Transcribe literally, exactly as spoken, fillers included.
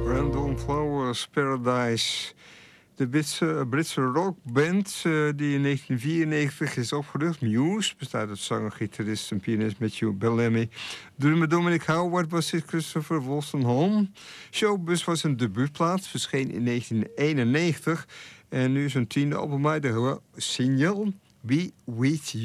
Random Flowers Paradise. De Britse, Britse rockband uh, die in negentien vierennegentig is opgericht. Muse bestaat uit zanger, gitarist en pianist Matthew Bellamy. Drummer Dominic Howard, bassist Christopher Wolstenholme. Showbus was een debuutplaat, verscheen in negentien eenennegentig. En nu is een tiende album uit de single Be With You.